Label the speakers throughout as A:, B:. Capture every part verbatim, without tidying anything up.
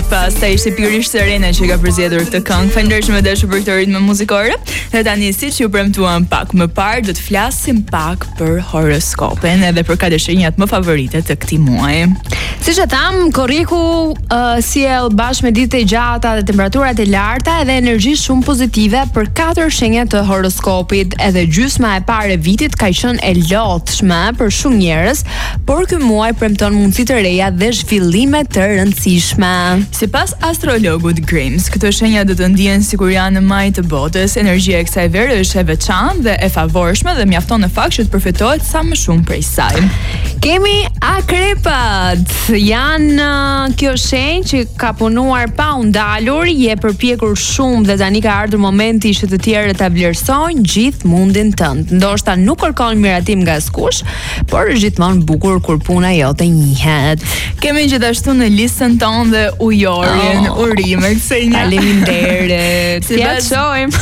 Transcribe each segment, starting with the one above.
A: Pasta ishte pikërisht Serena që ka përzgjedhur këtë këngë. Falënderojmë dashur për këtë ritëm muzikore. Dhe tani siç ju premtuam pak më parë, do të flasim pak për horoskopin edhe për katër shenjat më favorite të këtij muaji.
B: Siç e tham, korriku uh, sjell bashkë me ditët e gjata dhe temperaturat e larta edhe energji shumë pozitive për katër shenjat të horoskopit. Edhe gjysma e parë e vitit ka qenë e lotshme për shumë njerëz, por ky muaj premton mundësi të reja dhe zhvillime të rëndësishme.
A: Sipas astrologut Grims, këto shenja do të ndihen sikur janë në maj të botës. Energjia e kësaj vere është e veçantë dhe e favorshme dhe mjafton në fakt që të përfitohet sa më shumë prej saj.
B: Kemi akrepat. Janë uh, kjo shenjë që ka punuar pa u ndalur, je përpjekur shumë dhe tani ka ardhur momenti që të tjerët ta vlerësojnë gjithë mundin tënd. Ndoshta nuk kërkon miratim nga askush, por është gjithmonë bukur kur puna jote njihet.
A: Kemi gjithashtu në listën tonë dhe ujorin, oh, urime kësaj një.
B: Faleminderit. Si ja shojmë.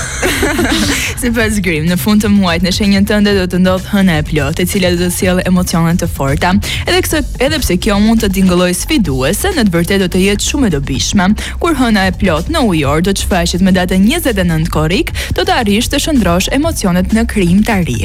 A: Sipas Grim, në fund të muajit në shenjën tënde do të ndodh hëna e plotë, e cila do të sjellë emocione të forta. Edhe këso, edhe pse kjo mund të tingëllojë sfiduese, në të vërtetë do të jetë shumë e dobishme. Kur hëna e plotë në ujor do të shfaqet me datën njëzet e nëntë korrik, do të arrish të shndrosh emocionet në krijimtari.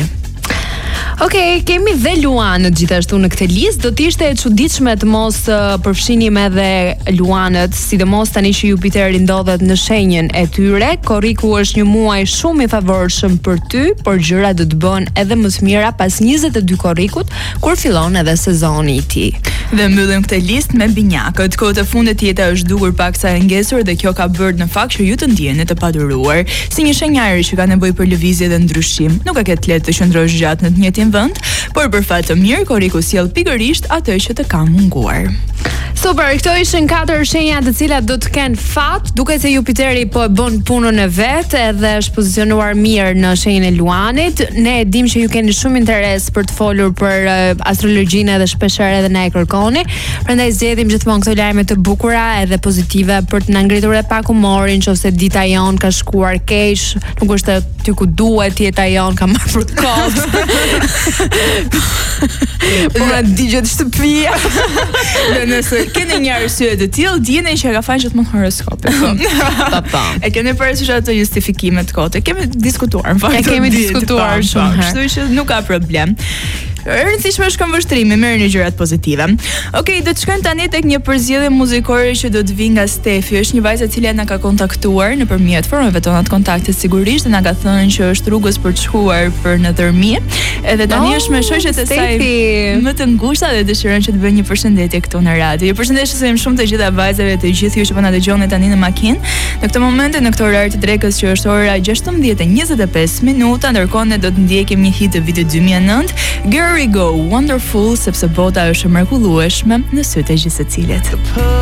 B: Okej, okay, kemi dhe luanët gjithashtu në këtë listë. Do të ishte e çuditshme të mos uh, përfshinim edhe luanët, sidomos tani që Jupiteri ndodhet në shenjën e tyre. Korriku është një muaj shumë i favorshëm për ty, por gjërat do të bëhen edhe më të mira pas njëzet e dy korrikut, kur fillon edhe sezoni i tij.
A: Dhe mbyllim këtë listë me binjakët. Kohët e fundit jeta është dukur paksa e ngesur dhe kjo ka bërë në fakt që ju të ndjeni të paduruar, si një shenjari që ka nevojë për lëvizje dhe ndryshim. Nuk ka këtë lehtë të qëndrosh gjatë në të njëjtin vend, por për fat të mirë korriku sjell pikërisht atë që të ka munguar.
B: Super, këto ishin katër shenja të cilat do të kenë fat, duket se Jupiteri po e bën punën e vet edhe është pozicionuar mirë në shenjën e Luanit. Ne e dim që ju keni shumë interes për të folur për uh, astrologjinë edhe shpeshherë edhe na e kërkoni. Prandaj zgjedhim gjithmonë këto lajme të bukura edhe pozitive për të na ngritur edhe pak humorin, nëse dita jon ka shkuar keq, nuk është ty ku duhet, jeta jon ka marrë për kot. Po na digjet shtëpia.
A: Dhe nëse keni një arsye të tillë, dijeni që ka fajin gjithmonë horoskopin.
B: Pa pa.
A: E keni parasysh ato justifikime të kote. Kemi diskutuar në fakt.
B: E kemi diskutuar shumë herë.
A: Kështu që nuk ka problem. Rëndësishme është këmbështrimi, merrni gjërat pozitive. Okej, okay, do të shkojmë tani tek një përzgjedhje muzikore që do të vi nga Stefi. Është një vajzë e cila na ka kontaktuar nëpërmjet formave tona të kontaktit sigurisht dhe na ka thënë që është rrugës për të shkuar për në Tërmi. Edhe tani oh, është me shoqet e saj më të ngushta dhe dëshiron që të bëjë një përshëndetje këtu në radio. Ju përshëndesim shumë të gjitha vajzave, të gjithë ju që po na dëgjoni tani në makinë. Në këtë moment në këtë orar të drekës që është ora gjashtëmbëdhjetë e njëzet e pesë minuta, ndërkohë ne do të ndjekim një hit të vitit dy mijë e nëntë. Here we go, wonderful, sepse bota është e mrekullueshme në sytë e gjithë secilit.